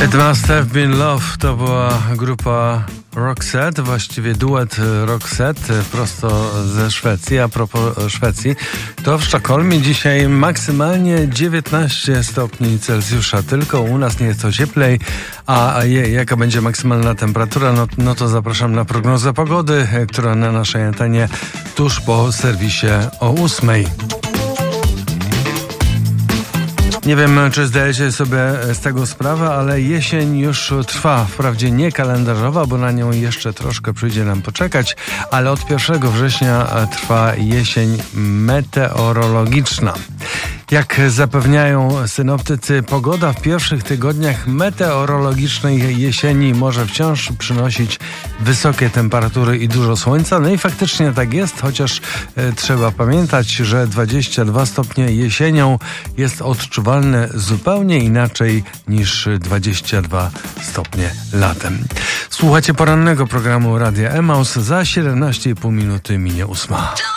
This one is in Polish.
It Must Have Been Love to była grupa Roxette, właściwie duet Roxette prosto ze Szwecji. A propos Szwecji, to w Sztokholmie dzisiaj maksymalnie 19 stopni Celsjusza, tylko u nas nie jest to cieplej. A jaka będzie maksymalna temperatura? No to zapraszam na prognozę pogody, która na naszej antenie tuż po serwisie o 8:00. Nie wiem, czy zdajecie sobie z tego sprawę, ale jesień już trwa. Wprawdzie nie kalendarzowa, bo na nią jeszcze troszkę przyjdzie nam poczekać, ale od 1 września trwa jesień meteorologiczna. Jak zapewniają synoptycy, pogoda w pierwszych tygodniach meteorologicznej jesieni może wciąż przynosić wysokie temperatury i dużo słońca. No i faktycznie tak jest, chociaż trzeba pamiętać, że 22 stopnie jesienią jest odczuwalne zupełnie inaczej niż 22 stopnie latem. Słuchacie porannego programu Radia Emaus. Za 17,5 minuty minie 8:00.